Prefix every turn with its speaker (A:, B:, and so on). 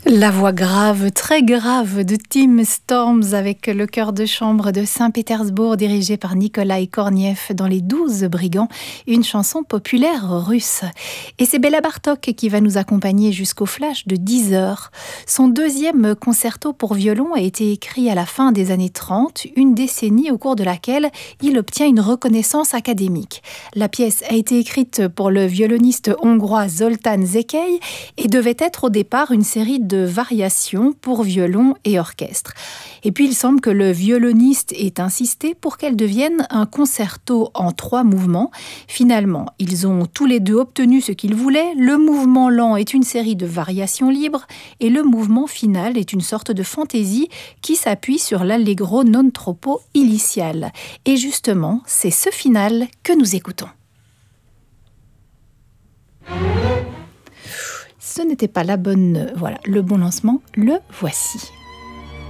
A: La voix grave, très grave de Tim Storms avec le chœur de chambre de Saint-Pétersbourg dirigé par Nikolai Korniev dans Les 12 Brigands, une chanson populaire russe. Et c'est Béla Bartók qui va nous accompagner jusqu'au flash de 10h. Son deuxième concerto pour violon a été écrit à la fin des années 30, une décennie au cours de laquelle il obtient une reconnaissance académique. La pièce a été écrite pour le violoniste hongrois Zoltán Zekei et devait être au départ une série de variations pour violon et orchestre. Et puis il semble que le violoniste ait insisté pour qu'elle devienne un concerto en 3 mouvements. Finalement, ils ont tous les deux obtenu ce qu'ils voulaient. Le mouvement lent est une série de variations libres et le mouvement final est une sorte de fantaisie qui s'appuie sur l'allegro non troppo initial. Et justement, c'est ce final que nous écoutons. Ce n'était pas le bon lancement, le voici.